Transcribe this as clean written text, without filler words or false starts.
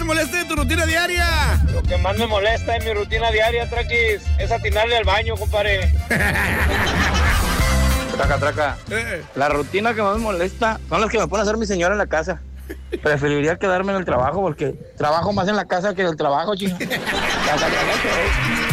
molesta de tu rutina diaria? Lo que más me molesta en mi rutina diaria, Traquis, es atinarle al baño, compadre. Traca. La rutina que más me molesta son las que me pone a hacer mi señora en la casa. Preferiría quedarme en el trabajo porque trabajo más en la casa que en el trabajo, chico.